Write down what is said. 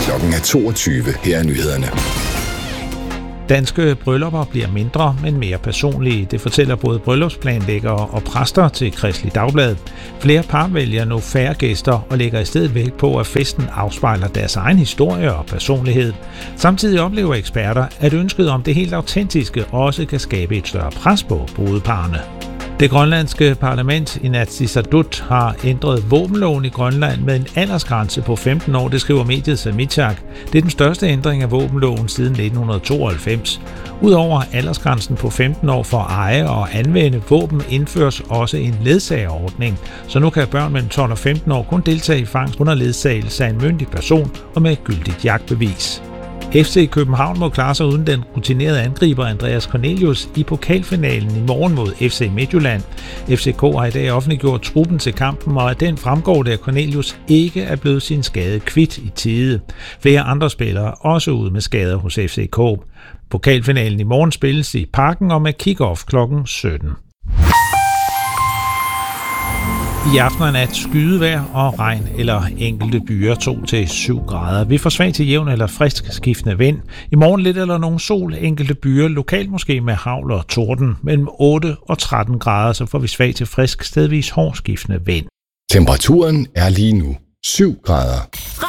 Klokken er 22. Her er nyhederne. Danske bryllupper bliver mindre, men mere personlige. Det fortæller både bryllupsplanlæggere og præster til Kristeligt Dagblad. Flere par vælger nu færre gæster og lægger i stedet vægt på, at festen afspejler deres egen historie og personlighed. Samtidig oplever eksperter, at ønsket om det helt autentiske også kan skabe et større pres på brudeparrene. Det grønlandske parlament Inatsisartut har ændret våbenloven i Grønland med en aldersgrænse på 15 år, det skriver mediet Samichak. Det er den største ændring af våbenloven siden 1992. Udover aldersgrænsen på 15 år for at eje og anvende våben, indføres også en ledsagerordning. Så nu kan børn mellem 12 og 15 år kun deltage i fangst under ledsagelse af en myndig person og med gyldigt jagtbevis. FC København må klare sig uden den rutinerede angriber Andreas Cornelius i pokalfinalen i morgen mod FC Midtjylland. FCK har i dag offentliggjort truppen til kampen, og af den fremgår det, at Cornelius ikke er blevet sin skade kvit i tide. Flere andre spillere er også ude med skader hos FCK. Pokalfinalen i morgen spilles i Parken og med kick-off kl. 17. I aften og nat skydevejr og regn eller enkelte byer 2-7 grader. Vi får svag til jævn eller frisk skiftende vind. I morgen lidt eller nogen sol, enkelte byer, lokalt måske med hagl og torden. Mellem 8 og 13 grader, så får vi svag til frisk, stedvis hård skiftende vind. Temperaturen er lige nu 7 grader.